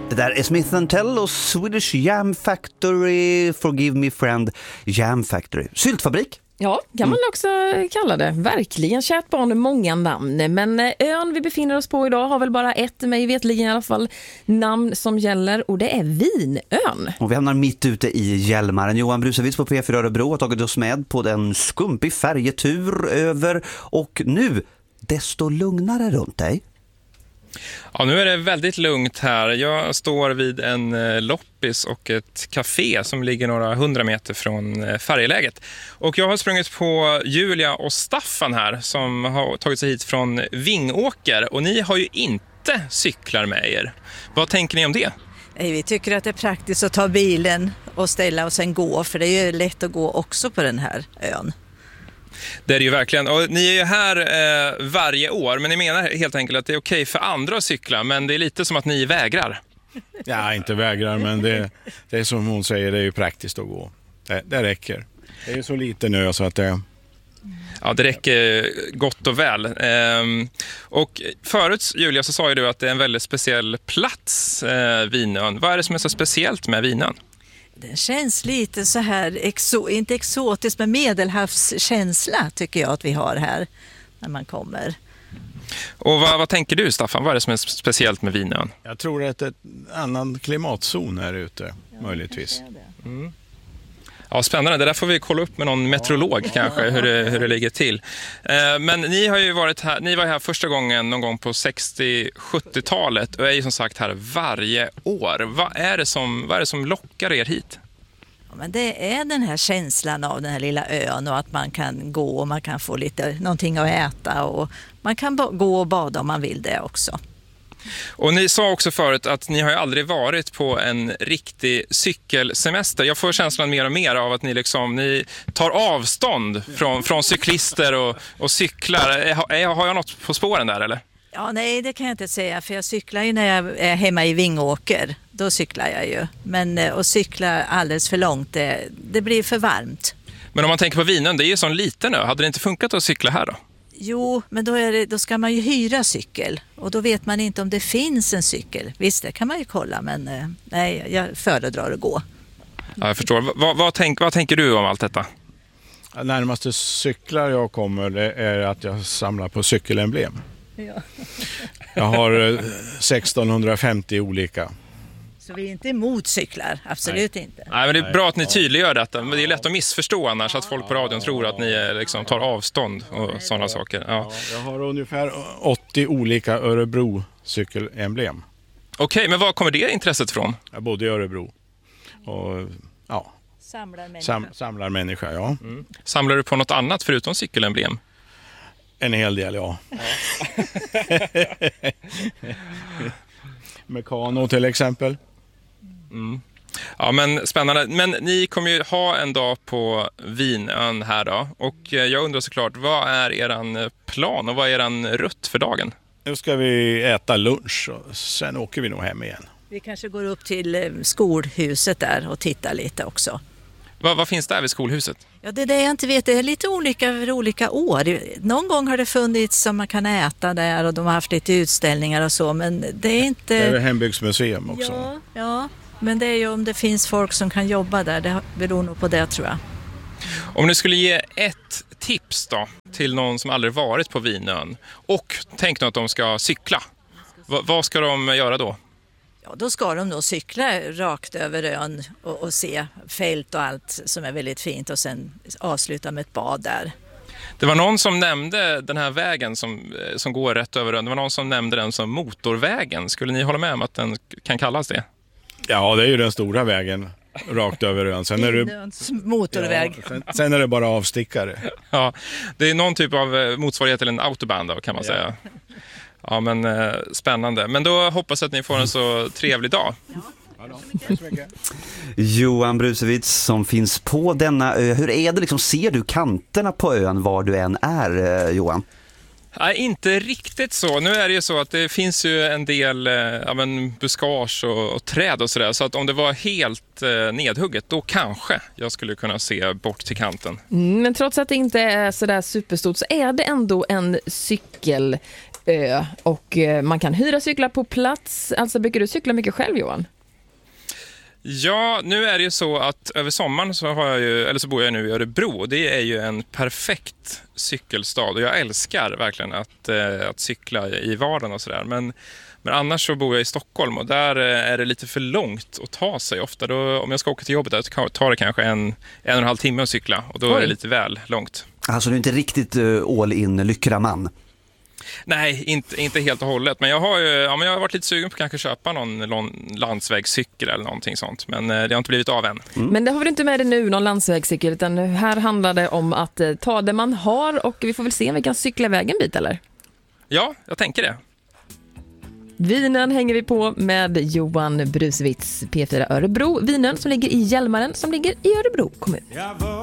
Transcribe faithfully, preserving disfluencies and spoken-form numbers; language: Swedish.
Det där är Smith and Tell och Swedish Jam Factory, Forgive Me Friend, Jam Factory. Syltfabrik. Ja, kan man också kalla det. Verkligen kärt barn med många namn. Men ön vi befinner oss på idag har väl bara ett, mig vetligen i alla fall, namn som gäller. Och det är Vinön. Och vi hamnar mitt ute i Hjälmaren. Johan Brusewitz på P fyra Örebro har tagit oss med på den skumpig färjetur över. Och nu, desto lugnare runt dig. Ja, nu är det väldigt lugnt här. Jag står vid en loppis och ett café som ligger några hundra meter från färjeläget. Och jag har sprungit på Julia och Staffan här som har tagit sig hit från Vingåker. Och ni har ju inte cyklar med er. Vad tänker ni om det? Vi tycker att det är praktiskt att ta bilen och ställa och sen gå. För det är ju lätt att gå också på den här ön. Det är det ju verkligen. Och ni är ju här eh, varje år, men ni menar helt enkelt att det är okej för andra att cykla, men det är lite som att ni vägrar. Ja, inte vägrar, men det, det är som hon säger, det är ju praktiskt att gå. Det, det räcker. Det är ju så lite nu så att det... Ja, det räcker gott och väl. Ehm, och förut, Julia, så sa ju du att det är en väldigt speciell plats, eh, Vinön. Vad är det som är så speciellt med Vinön? Den känns lite så här, exo, inte exotisk, men medelhavskänsla tycker jag att vi har här när man kommer. Och vad, vad tänker du, Staffan? Vad är det som är speciellt med Vinön? Jag tror att det är en annan klimatzon här ute, ja, möjligtvis. Mm. Ja, spännande. Det där får vi kolla upp med någon meteorolog ja. kanske, hur det, hur det ligger till. Eh, men ni har ju varit här, ni var här första gången någon gång på sextio-sjuttiotalet och är ju som sagt här varje år. Vad är det som, vad är det som lockar er hit? Ja, men det är den här känslan av den här lilla ön och att man kan gå och man kan få lite någonting att äta och man kan ba- gå och bada om man vill det också. Och ni sa också förut att ni har ju aldrig varit på en riktig cykelsemester. Jag får känslan mer och mer av att ni, liksom, ni tar avstånd från, från cyklister och, och cyklar. Har, har jag något på spåren där eller? Ja, nej, det kan jag inte säga, för jag cyklar ju när jag är hemma i Vingåker. Då cyklar jag ju. Men att cykla alldeles för långt, det, det blir för varmt. Men om man tänker på Vinön, det är ju sån liten nu. Hade det inte funkat att cykla här då? Jo, men då, är det, då ska man ju hyra cykel och då vet man inte om det finns en cykel. Visst, det kan man ju kolla, men eh, nej, jag föredrar att gå. Ja, jag förstår. Vad, vad, tänk, vad tänker du om allt detta? Närmaste cyklar jag kommer det är att jag samlar på cykelemblem. Ja. Jag har sextonhundrafemtio olika. Så vi är inte emot cyklar, absolut Nej. inte. Nej, men det är bra att ni tydliggör detta. Men det är lätt att missförstå annars att folk på radion tror att ni liksom tar avstånd och sådana saker. Ja. Ja, jag har ungefär åttio olika Örebro cykelemblem. Okej, men var kommer det intresset från? Jag bodde i Örebro. Och ja, Samlar människa. Sam, samlar människa, ja. Mm. Samlar du på något annat förutom cykelemblem? En hel del, ja. ja. Mekano till exempel. Mm. Ja, men spännande. Men ni kommer ju ha en dag på Vinön här då. Och jag undrar såklart, vad är eran plan och vad är eran rutt för dagen? Nu ska vi äta lunch och sen åker vi nog hem igen. Vi kanske går upp till skolhuset där och tittar lite också. Vad, vad finns där vid skolhuset? Ja, det är det jag inte vet. Det är lite olika för olika år. Någon gång har det funnits som man kan äta där och de har haft lite utställningar och så, men det är inte... Det är hembygdsmuseum också. Ja, ja, men det är ju om det finns folk som kan jobba där. Det beror nog på det, tror jag. Om ni skulle ge ett tips då till någon som aldrig varit på Vinön och tänkt att de ska cykla. V- vad ska de göra då? Ja, då ska de nog cykla rakt över ön och, och se fält och allt som är väldigt fint och sen avsluta med ett bad där. Det var någon som nämnde den här vägen som, som går rätt över ön. Det var någon som nämnde den som motorvägen. Skulle ni hålla med om att den kan kallas det? Ja, det är ju den stora vägen rakt över ön. Sen är det, motorväg. Ja, sen, sen är det bara avstickare. Ja, det är någon typ av motsvarighet till en autobahn då, kan man ja. säga. Ja, men eh, spännande. Men då hoppas jag att ni får en så trevlig dag. Ja. Johan Brusewitz som finns på denna ö. Hur är det liksom, ser du kanterna på ön var du än är, eh, Johan? Nej, inte riktigt så. Nu är det ju så att det finns ju en del eh, ja, men buskage och, och träd och sådär. Så att om det var helt eh, nedhugget, då kanske jag skulle kunna se bort till kanten. Mm, men trots att det inte är sådär superstort så är det ändå en cykel ö och man kan hyra cyklar på plats. Alltså brukar du cykla mycket själv, Johan? Ja, nu är det ju så att över sommaren så, har jag ju, eller så bor jag nu i Örebro. Det är ju en perfekt cykelstad och jag älskar verkligen att, eh, att cykla i vardagen och sådär. Men, men annars så bor jag i Stockholm och där är det lite för långt att ta sig ofta. Då, om jag ska åka till jobbet där så tar det kanske en, en och en halv timme att cykla och då Oj. är det lite väl långt. Alltså du är inte riktigt uh, all in lyckraman? Nej, inte, inte helt och hållet. Men jag har ju ja, men jag har varit lite sugen på att kanske köpa någon, någon landsvägscykel eller någonting sånt. Men eh, det har inte blivit av än. Mm. Men det har vi inte med det nu, någon landsvägscykel. Utan här handlar det om att eh, ta det man har och vi får väl se om vi kan cykla iväg en bit, eller? Ja, jag tänker det. Vinen hänger vi på med Johan Brusewitz, P fyra Örebro. Vinen som ligger i Hjälmaren som ligger i Örebro kommun.